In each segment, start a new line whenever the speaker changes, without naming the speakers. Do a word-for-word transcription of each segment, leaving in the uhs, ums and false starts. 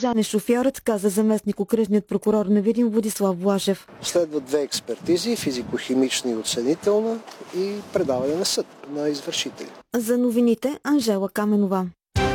Задържан е шофьорът, каза заместник-окръжният прокурор на Видин Владислав Влашев.
Следват две експертизи, физико-химична и оценителна, и предаване на съд на извършители.
За новините Анжела Каменова.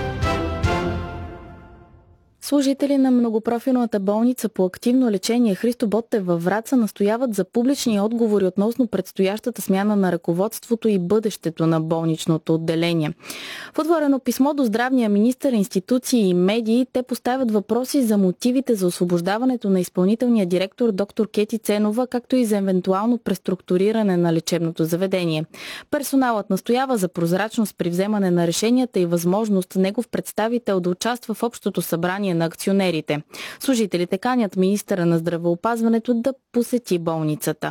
Служители на многопрофилната болница по активно лечение Христо Ботев във Враца настояват за публични отговори относно предстоящата смяна на ръководството и бъдещето на болничното отделение. В отворено писмо до здравния министър, институции и медии те поставят въпроси за мотивите за освобождаването на изпълнителния директор доктор Кети Ценова, както и за евентуално преструктуриране на лечебното заведение. Персоналът настоява за прозрачност при вземане на решенията и възможност негов представител да участва в общото събрание на акционерите. Служителите канят министъра на здравеопазването да посети болницата.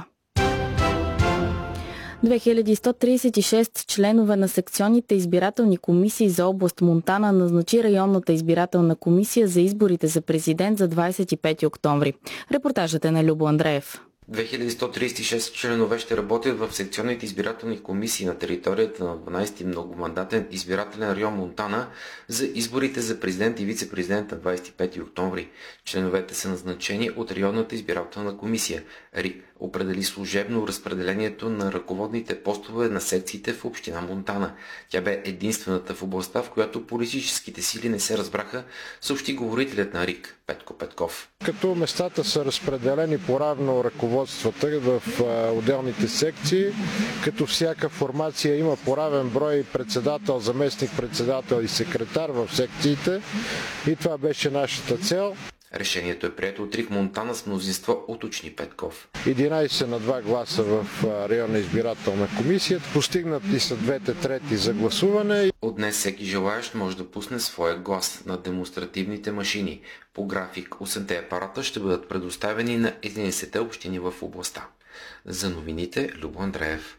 две хиляди сто тридесет и шест членове на секционните избирателни комисии за област Монтана назначи районната избирателна комисия за изборите за президент за двадесет и пети октомври. Репортажът е на Любо Андреев.
две хиляди сто тридесет и шест членове ще работят в секционните избирателни комисии на територията на дванадесети многомандатен избирателен район Монтана за изборите за президент и вице-президент на двадесет и пети октомври. Членовете са назначени от районната избирателна комисия. РИК определи служебно разпределението на ръководните постове на секциите в община Монтана. Тя бе единствената в областта, в която политическите сили не се разбраха, съобщи говорителят на РИК Петко Петков.
Като местата са разпределени по-равно ръководствата в отделните секции, като всяка формация има по-равен брой председател, заместник-председател и секретар в секциите, и това беше нашата цел.
Решението е прието от РИК Монтана с мнозинство, уточни Петков.
единадесет на два гласа в районна избирателна комисия. Постигнати са двете трети за гласуване.
От днес всеки желаещ може да пусне своя глас на демонстративните машини. По график осемте апарата ще бъдат предоставени на единадесетте общини в областта. За новините Любо Андреев.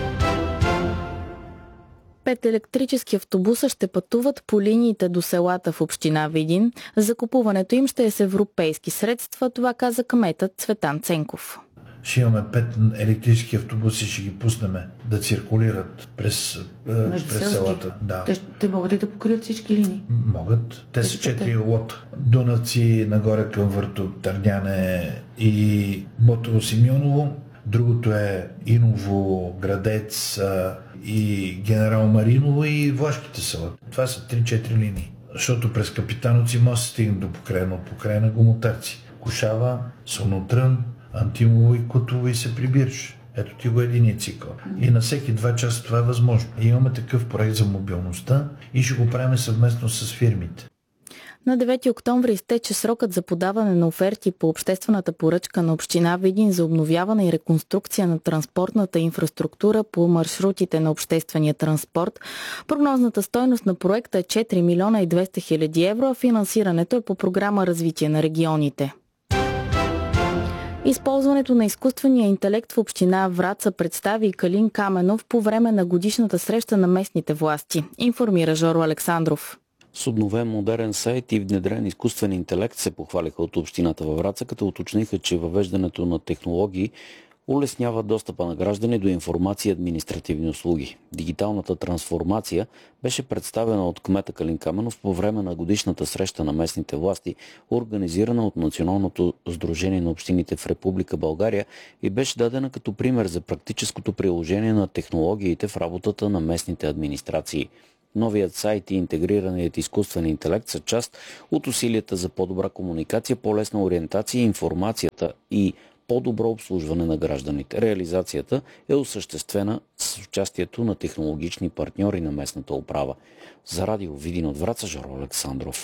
Пет електрически автобуса ще пътуват по линиите до селата в община Видин. Закупуването им ще е с европейски средства, това каза кметът Цветан Ценков.
Ще имаме пет електрически автобуси, ще ги пуснем да циркулират през, през селата. Да.
Те, те могат ли да покрият всички линии?
Могат. Те са четири лота. Дунавци, нагоре към Върто, Търняне и Ботово Симеоново. Другото е Иново, Градец и Генерал Мариново и Влашките села. Това са три-четири линии. Защото през Капитановци може да се стигне до Покрайна, от Покрайна Гомотарци. Кошава, Сонотрън, Антимово и Кутово и се прибираш. Ето ти го един цикъл. И на всеки два часа това е възможно. И имаме такъв проект за мобилността и ще го правим съвместно с фирмите.
На девети октомври изтече срокът за подаване на оферти по обществената поръчка на община Видин за обновяване и реконструкция на транспортната инфраструктура по маршрутите на обществения транспорт. Прогнозната стойност на проекта е четири милиона и двеста хиляди евро, а финансирането е по програма Развитие на регионите. Използването на изкуствения интелект в община Враца представи Калин Каменов по време на годишната среща на местните власти. Информира Жоро Александров.
С обновен модерен сайт и внедрен изкуствен интелект се похвалиха от общината във Враца, като уточниха, че въвеждането на технологии улеснява достъпа на граждани до информация и административни услуги. Дигиталната трансформация беше представена от кмета Калин Каменов по време на годишната среща на местните власти, организирана от Националното сдружение на общините в Република България и беше дадена като пример за практическото приложение на технологиите в работата на местните администрации. Новият сайт и интегрираният изкуствен интелект са част от усилията за по-добра комуникация, по-лесна ориентация, информацията и по-добро обслужване на гражданите. Реализацията е осъществена с участието на технологични партньори на местната управа. За радио Видин от Враца, Жоро Александров.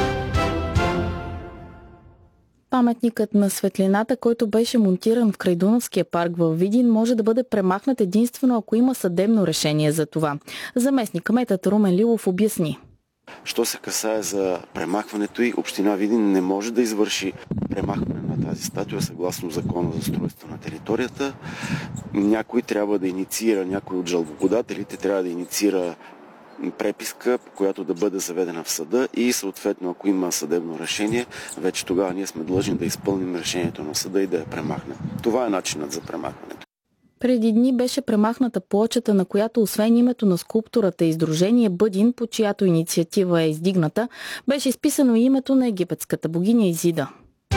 Паметникът на светлината, който беше монтиран в Крайдуновския парк във Видин, може да бъде премахнат единствено ако има съдебно решение за това. Заместник кметът Румен Лилов обясни.
Що се касае за премахването и община Видин не може да извърши премахване на тази статуя съгласно закона за устройство на територията. Някой трябва да инициира, някой от жалбоподателите трябва да инициира преписка, която да бъде заведена в съда и съответно, ако има съдебно решение, вече тогава ние сме длъжни да изпълним решението на съда и да я премахнем. Това е начинът за премахването.
Преди дни беше премахната плочата, на която освен името на скулптурата и издружение Бъдин, по чиято инициатива е издигната, беше изписано и името на египетската богиня Изида.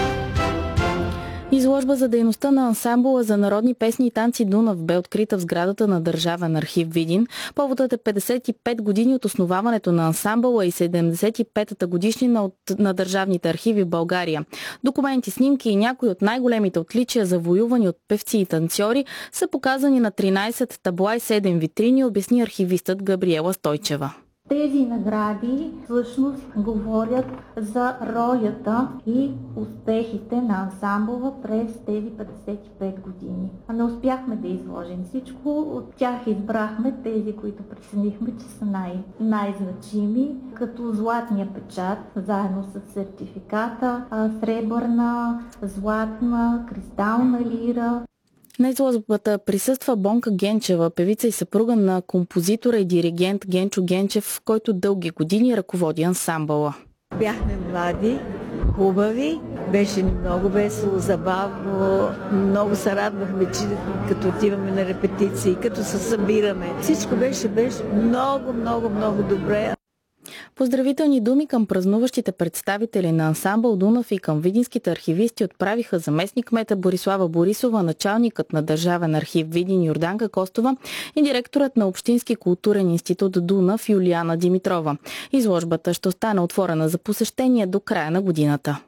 Изложба за дейността на ансамбъла за народни песни и танци Дунав бе открита в сградата на Държавен архив Видин. Поводът е петдесет и пет години от основаването на ансамбъла и седемдесет и петата годишнина от, на държавните архиви в България. Документи, снимки и някои от най-големите отличия, завоювани от певци и танцори, са показани на тринайсет табла и седем витрини, обясни архивистът Габриела Стойчева.
Тези награди всъщност говорят за ролята и успехите на ансамбъла през тези петдесет и пет години. Не успяхме да изложим всичко, от тях избрахме тези, които преценихме, че са най- най-значими, като златния печат, заедно с сертификата, сребърна, златна, кристална лира.
На изложбата присъства Бонка Генчева, певица и съпруга на композитора и диригент Генчо Генчев, който дълги години ръководи ансамбъла.
Бяхме млади, хубави, беше ни много весело, забавно, много се радвахме, че като отиваме на репетиции, като се събираме. Всичко беше, беше много, много, много добре.
Поздравителни думи към празнуващите представители на ансамбъл Дунав и към видинските архивисти отправиха заместник-кмета Борислава Борисова, началникът на Държавен архив Видин Йорданка Костова и директорът на Общински културен институт Дунав Юлиана Димитрова. Изложбата ще остане отворена за посещение до края на годината.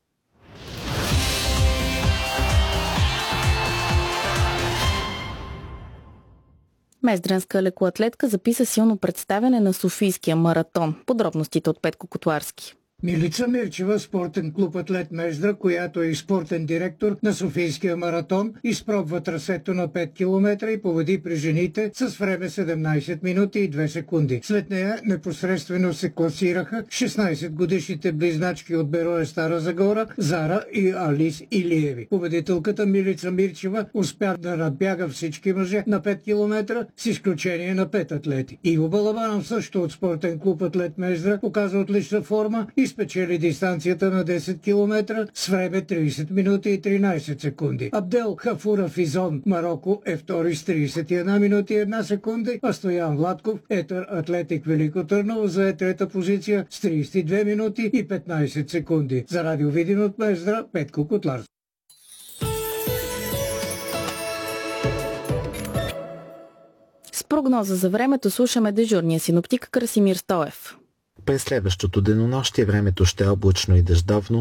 Мездренска лекоатлетка записа силно представяне на Софийския маратон. Подробностите от Петко Котуарски.
Милица Мирчева, спортен клуб Атлет Мездра, която е и спортен директор на Софийския маратон, изпробва трасето на пет километра и победи при жените с време седемнайсет минути и две секунди. След нея непосредствено се класираха шестнайсетгодишните близначки от Берое Стара Загора Зара и Алис Илиеви. Победителката Милица Мирчева успя да надбяга всички мъже на пет километра с изключение на пет атлети. Иво Балабанов, също от спортен клуб Атлет Мездра, показа отлична форма и спечели дистанцията на десет километра с време трийсет минути и тринайсет секунди. Абдел Хафура Физон, Мароко, е втори с трийсет и една минути и една секунди, а Стоян Владков, Етър Атлетик Велико Търново, зае трета позиция с трийсет и две минути и петнайсет секунди. За Радио Видин от Мездра, Петко Котларски.
С прогноза за времето слушаме дежурния синоптик Красимир Стоев.
През следващото денонощие времето ще е облачно и дъждовно,